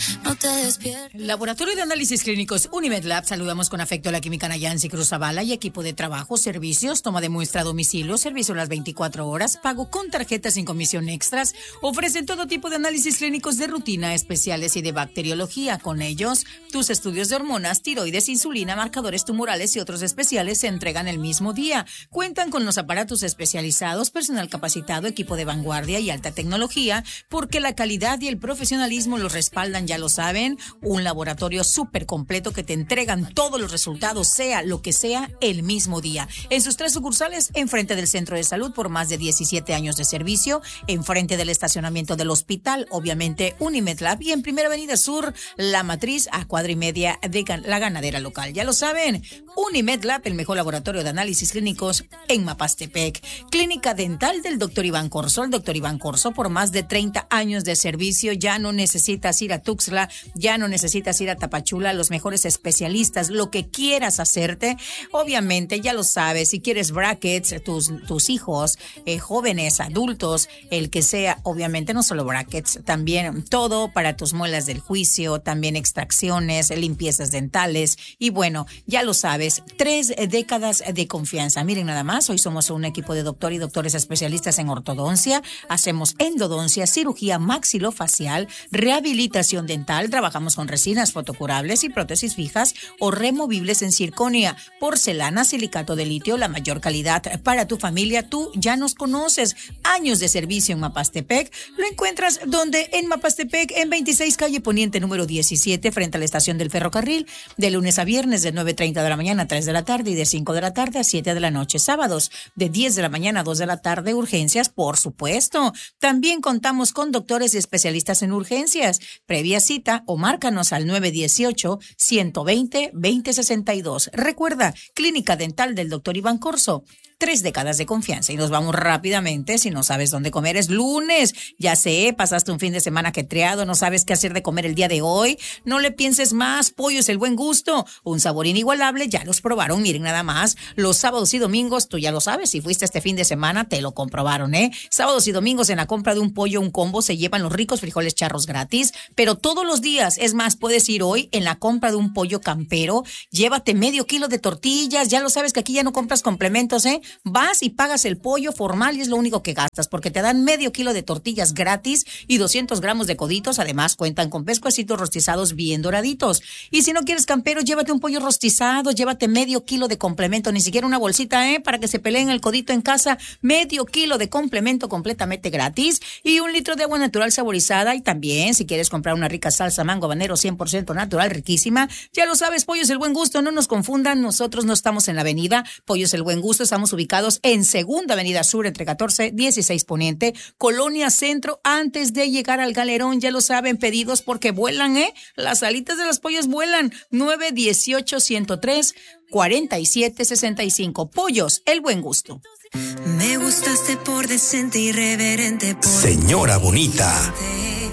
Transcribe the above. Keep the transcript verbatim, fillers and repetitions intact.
no te despiertes. Laboratorio de Análisis Clínicos Unimed Lab. Saludamos con afecto a la química Nayansi Cruz Zavala y equipo de trabajo, servicios, toma de muestra a domicilio, servicio a las veinticuatro horas, pago con tarjeta sin comisión extras. Ofrecen todo tipo de análisis clínicos de rutina, especiales y de bacteriología. Con ellos, tus estudios de hormonas, tiroides, insulina, marcadores tumorales y otros especiales se entregan el mismo día. Cuentan con los aparatos especializados, personal capacitado, equipo de vanguardia y alta tecnología, porque la calidad y el profesionalismo los respaldan, ya lo saben. Un laboratorio súper completo que te entregan todos los resultados, sea lo que sea, el mismo día. En sus tres sucursales, enfrente del Centro de Salud por más de diecisiete años de servicio, enfrente del estacionamiento del hospital, obviamente Unimed Lab, y en Primera Avenida Sur, La Matriz, a cuadra y media de la ganadera local. Ya lo saben, Unimed Lab, el mejor laboratorio de análisis clínicos en Mapastepec. Clínica dental del doctor Iván Corso. El doctor Iván Corso, por más de treinta años de servicio, ya no necesitas ir a Tuxtla, ya no necesitas ir a Tapachula, los mejores especialistas, lo que quieras hacerte. Obviamente, ya lo sabes, si quieres brackets, tus, tus hijos, eh, jóvenes, adultos, el que sea, obviamente no solo brackets, también todo para tus muelas del juicio, también extracciones, limpiezas dentales y bueno, ya lo sabes, tres décadas de confianza. Miren nada más, hoy somos un equipo de doctor y doctores especialistas en ortodoncia, hacemos endodoncia, cirugía maxilofacial, rehabilitación dental, trabajamos con resinas fotocurables y prótesis fijas o removibles en circonia, porcelana, silicato de litio, la mayor calidad para tu familia. Tú ya nos conoces, años de servicio en Mapastepec. Lo encuentras donde en Mapastepec, en veintiséis calle Poniente número diecisiete, frente a la estación del ferrocarril, de lunes a viernes de nueve treinta de la mañana a tres de la tarde y de cinco de la tarde a siete de la noche. Sábados de diez de la mañana a dos de la tarde, urgencias, por supuesto. También contamos con doctores y especialistas en urgencias. Previa cita o márcanos al nueve dieciocho, ciento veinte, veinte sesenta y dos. Recuerda, Clínica Dental del doctor Iván Corso. Tres décadas de confianza y nos vamos rápidamente. Si no sabes dónde comer, es lunes. Ya sé, pasaste un fin de semana ajetreado, no sabes qué hacer de comer el día de hoy. No le pienses más, Pollo es el buen gusto. Un sabor inigualable, ya los probaron, miren nada más. Los sábados y domingos, tú ya lo sabes, si fuiste este fin de semana, te lo comprobaron, ¿eh? Sábados y domingos en la compra de un pollo, un combo, se llevan los ricos frijoles charros gratis. Pero todos los días, es más, puedes ir hoy en la compra de un pollo campero, llévate medio kilo de tortillas, ya lo sabes que aquí ya no compras complementos, ¿eh? Vas y pagas el pollo formal y es lo único que gastas porque te dan medio kilo de tortillas gratis y doscientos gramos de coditos. Además, cuentan con pescuecitos rostizados bien doraditos. Y si no quieres campero, llévate un pollo rostizado, llévate medio kilo de complemento, ni siquiera una bolsita, ¿eh? Para que se peleen el codito en casa. Medio kilo de complemento completamente gratis y un litro de agua natural saborizada. Y también, si quieres comprar una rica salsa mango habanero cien por ciento natural, riquísima, ya lo sabes, Pollo es el buen gusto. No nos confundan, nosotros no estamos en la avenida Pollo es el buen gusto, estamos ubicados en Segunda Avenida Sur, entre catorce, dieciséis Poniente, Colonia Centro, antes de llegar al Galerón. Ya lo saben, pedidos porque vuelan, ¿eh? Las alitas de los pollos vuelan. nueve dieciocho, ciento tres, cuarenta y siete sesenta y cinco. Pollos, el buen gusto. Me gustaste por decente, irreverente, por... Señora bonita.